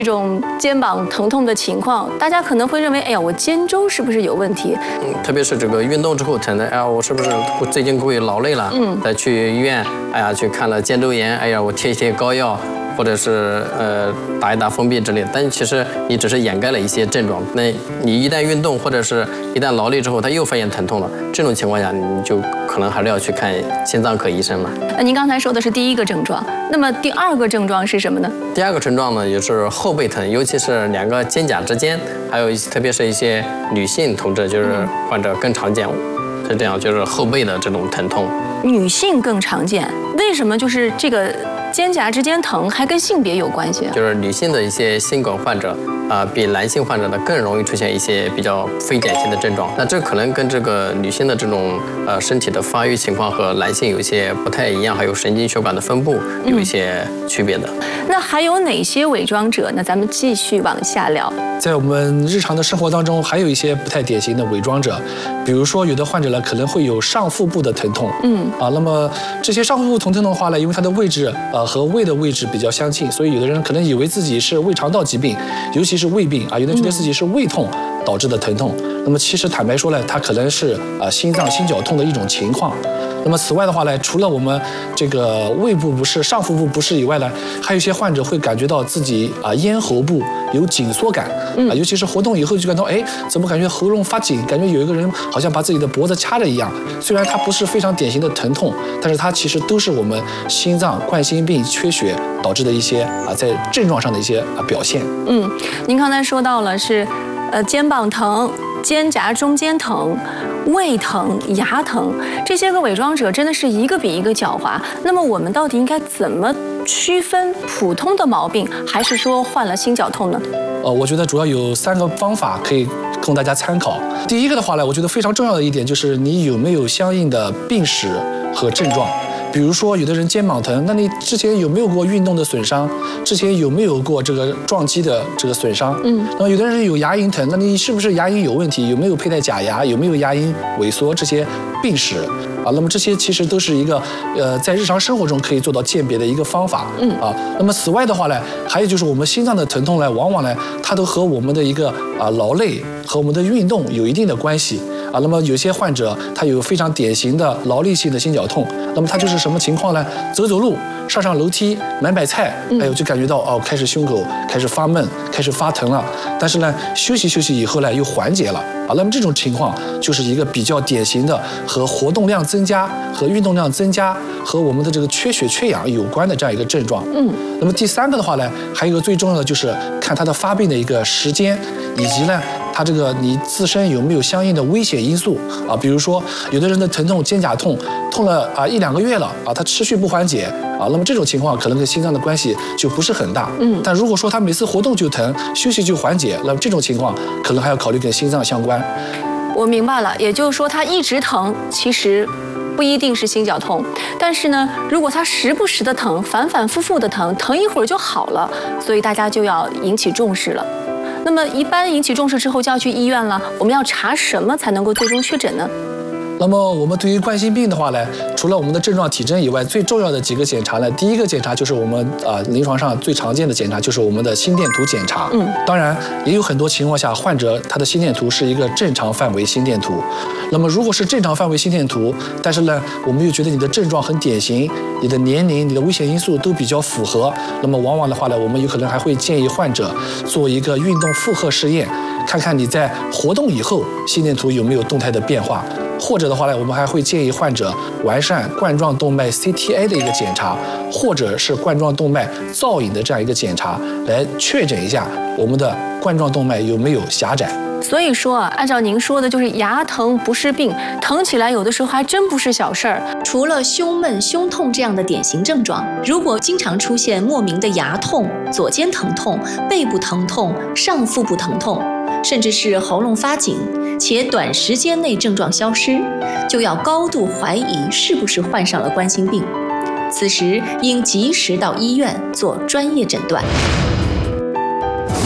这种肩膀疼痛的情况，大家可能会认为，哎呀，我肩周是不是有问题？ 特别是这个运动之后，可能哎呀，我是不是最近过于劳累了？再去医院，哎呀，去看了肩周炎，哎呀，我贴一贴膏药，或者是打一打封闭之类的。但其实你只是掩盖了一些症状。那你一旦运动或者是一旦劳累之后，它又发现疼痛了，这种情况下，你就可能还是要去看心脏科医生了。 您刚才说的是第一个症状，那么第二个症状是什么呢？ 第二个症状呢，也是后背疼，尤其是两个肩胛之间，还有特别是一些女性同志，就是患者更常见，是这样，就是后背的这种疼痛。 女性更常见，为什么就是这个肩胛之间疼还跟性别有关系？ 就是女性的一些心梗患者比男性患者呢更容易出现一些比较非典型的症状。那这可能跟这个女性的这种身体的发育情况和男性有一些不太一样，还有神经血管的分布有一些区别的。 那还有哪些伪装者呢？咱们继续往下聊。 在我们日常的生活当中，还有一些不太典型的伪装者，比如说有的患者呢可能会有上腹部的疼痛，那么这些上腹部疼痛的话呢，因为它的位置和胃的位置比较相近，所以有的人可能以为自己是胃肠道疾病，尤其是胃病有的人觉得自己是胃痛导致的疼痛。那么其实坦白说呢，它可能是心脏心绞痛的一种情况。那么此外的话呢，除了我们这个胃部不适、上腹部不适以外呢，还有一些患者会感觉到自己咽喉部有紧缩感，尤其是活动以后就感到怎么感觉喉咙发紧，感觉有一个人好像把自己的脖子掐着一样。虽然它不是非常典型的疼痛，但是它其实都是我们心脏冠心病缺血导致的一些在症状上的一些表现。 您刚才说到了是肩膀疼、肩胛中间疼、胃疼、牙疼，这些个伪装者真的是一个比一个狡猾。那么我们到底应该怎么区分普通的毛病，还是说患了心绞痛呢？ 我觉得主要有3个方法可以供大家参考。第一个的话呢，我觉得非常重要的一点就是你有没有相应的病史和症状。比如说，有的人肩膀疼，那你之前有没有过运动的损伤？之前有没有过这个撞击的这个损伤？那么有的人有牙龈疼，那你是不是牙龈有问题？有没有佩戴假牙？有没有牙龈萎缩？这些病史那么这些其实都是一个在日常生活中可以做到鉴别的一个方法。那么此外的话呢，还有就是我们心脏的疼痛呢，往往呢它都和我们的一个劳累和我们的运动有一定的关系。那么有些患者他有非常典型的劳力性的心绞痛，那么他就是什么情况呢？走走路、上楼梯、买菜，就感觉到开始胸口开始发闷、开始发疼了。但是呢，休息以后呢又缓解了。那么这种情况就是一个比较典型的和活动量增加、和运动量增加、和我们的这个缺血缺氧有关的这样一个症状。那么第3个的话呢，还有一个最重要的就是看它的发病的一个时间，以及呢它这个你自身有没有相应的危险因素比如说有的人的疼痛肩胛痛了1-2个月了它持续不缓解那么这种情况可能跟心脏的关系就不是很大。但如果说他每次活动就疼，休息就缓解，那么这种情况可能还要考虑跟心脏相关。 我明白了，也就是说他一直疼，其实不一定是心绞痛，但是呢，如果他时不时的疼，反反复复的疼，疼一会儿就好了，所以大家就要引起重视了。那么一般引起重视之后就要去医院了，我们要查什么才能够最终确诊呢？ 那么我们对于冠心病的话呢，除了我们的症状体征以外，最重要的几个检查呢，第一个检查就是我们临床上最常见的检查，就是我们的心电图检查。当然也有很多情况下，患者他的心电图是一个正常范围心电图。那么如果是正常范围心电图，但是呢，我们又觉得你的症状很典型，你的年龄、你的危险因素都比较符合，那么往往的话呢，我们有可能还会建议患者做一个运动负荷试验，看看你在活动以后心电图有没有动态的变化。或者的话呢，我们还会建议患者完善冠状动脉 CTA 的一个检查，或者是冠状动脉造影的这样一个检查，来确诊一下我们的冠状动脉有没有狭窄。 所以说按照您说的，就是牙疼不是病，疼起来有的时候还真不是小事儿。 除了胸闷、胸痛这样的典型症状，如果经常出现莫名的牙痛、左肩疼痛、背部疼痛、上腹部疼痛，甚至是喉咙发紧，且短时间内症状消失，就要高度怀疑是不是患上了冠心病。此时应及时到医院做专业诊断。 那么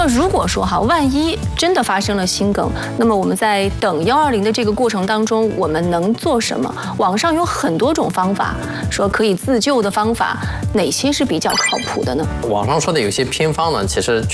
那如果说万一真的发生了心梗，那么我们在等120的这个过程当中，我们能做什么？网上有很多种方法，说可以自救的方法，哪些是比较靠谱的呢？ 网上说的有些偏方呢，其实